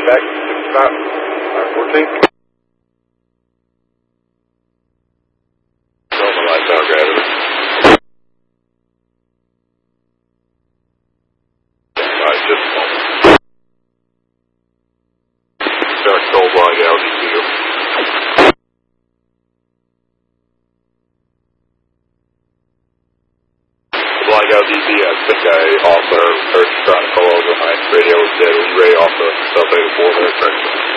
Check. 65. 14. Show my lights out, gravity. Alright, just a moment. Dark Soul Blind LDQ. Blind LDC, I think I also heard trying to call over my radio was dead. Were you ready off the South 84 there, correct?